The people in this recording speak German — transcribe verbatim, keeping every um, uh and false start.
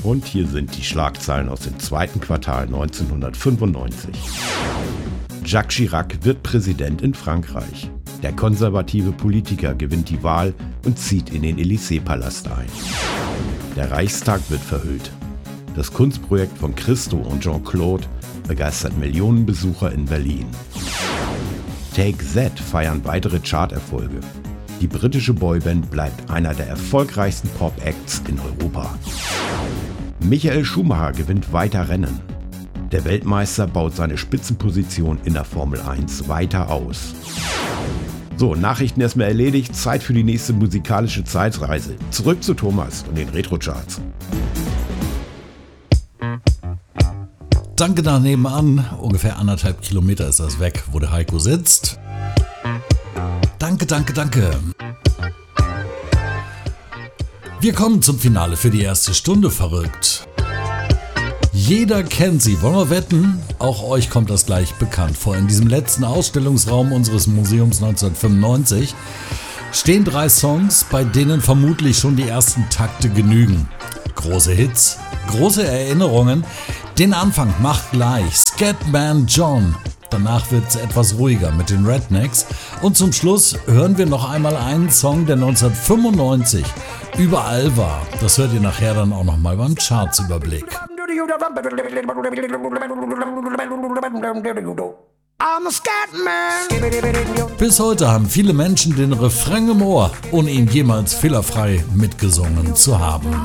Und hier sind die Schlagzeilen aus dem zweiten Quartal neunzehnhundertfünfundneunzig. Jacques Chirac wird Präsident in Frankreich. Der konservative Politiker gewinnt die Wahl und zieht in den Élysée-Palast ein. Der Reichstag wird verhüllt. Das Kunstprojekt von Christo und Jean-Claude begeistert Millionen Besucher in Berlin. Take That feiern weitere Charterfolge. Die britische Boyband bleibt einer der erfolgreichsten Pop-Acts in Europa. Michael Schumacher gewinnt weiter Rennen. Der Weltmeister baut seine Spitzenposition in der Formel eins weiter aus. So, Nachrichten erstmal erledigt, Zeit für die nächste musikalische Zeitreise. Zurück zu Thomas und den Retro-Charts. Danke nach nebenan, ungefähr anderthalb Kilometer ist das weg, wo der Heiko sitzt. Danke, danke, danke. Wir kommen zum Finale für die erste Stunde, verrückt. Jeder kennt sie, wollen wir wetten? Auch euch kommt das gleich bekannt vor. In diesem letzten Ausstellungsraum unseres Museums neunzehnhundertfünfundneunzig stehen drei Songs, bei denen vermutlich schon die ersten Takte genügen. Große Hits, große Erinnerungen. Den Anfang macht gleich Scatman John. Danach wird es etwas ruhiger mit den Rednecks. Und zum Schluss hören wir noch einmal einen Song, der neunzehnhundertfünfundneunzig überall war. Das hört ihr nachher dann auch noch mal beim Chartsüberblick. Bis heute haben viele Menschen den Refrain im Ohr, ohne ihn jemals fehlerfrei mitgesungen zu haben.